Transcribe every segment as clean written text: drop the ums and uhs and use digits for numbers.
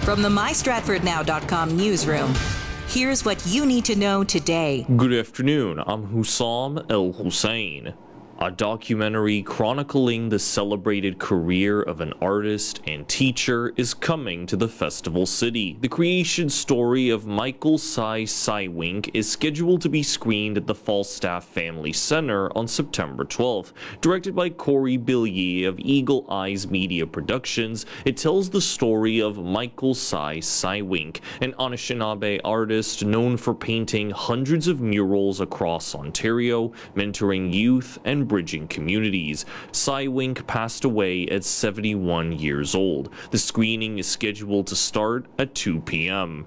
From the MyStratfordNow.com newsroom, here's what you need to know today. Good afternoon, I'm Hussam El Hussein. A documentary chronicling the celebrated career of an artist and teacher is coming to the festival city. The creation story of Michael Sy Cywink is scheduled to be screened at the Falstaff Family Center on September 12th. Directed by Corey Billier of Eagle Eyes Media Productions, it tells the story of Michael Sy Cywink, an Anishinaabe artist known for painting hundreds of murals across Ontario, mentoring youth, and bridging communities. Cywink passed away at 71 years old. The screening is scheduled to start at 2 p.m.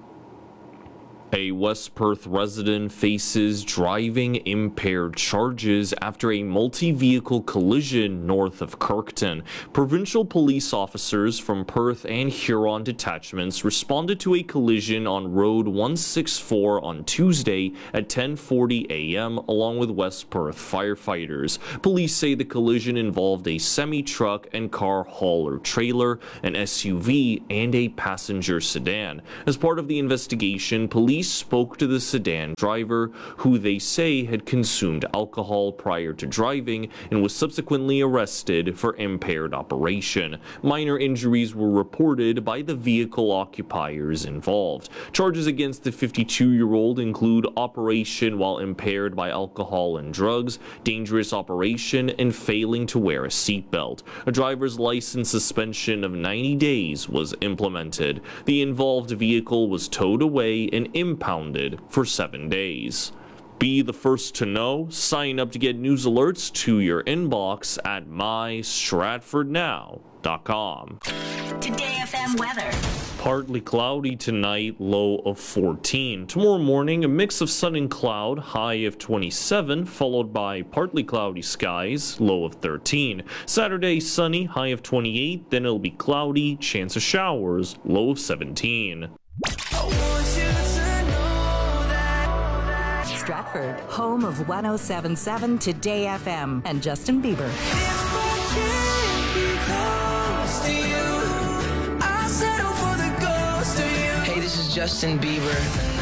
A West Perth resident faces driving impaired charges after a multi-vehicle collision north of Kirkton. Provincial police officers from Perth and Huron detachments responded to a collision on Road 164 on Tuesday at 10:40 a.m. along with West Perth firefighters. Police say the collision involved a semi-truck and car hauler trailer, an SUV, and a passenger sedan. As part of the investigation, police spoke to the sedan driver, who they say had consumed alcohol prior to driving and was subsequently arrested for impaired operation. Minor injuries were reported by the vehicle occupiers involved. Charges against the 52-year-old include operation while impaired by alcohol and drugs, dangerous operation, and failing to wear a seatbelt. A driver's license suspension of 90 days was implemented. The involved vehicle was towed away and impounded for 7 days. Be the first to know. Sign up to get news alerts to your inbox at MyStratfordNow.com. Today FM weather. Partly cloudy tonight, low of 14. Tomorrow morning, a mix of sun and cloud, high of 27, followed by partly cloudy skies, low of 13. Saturday, sunny, high of 28, then it'll be cloudy, chance of showers, low of 17. Stratford, home of 107.7 Today FM and Justin Bieber. Hey, this is Justin Bieber.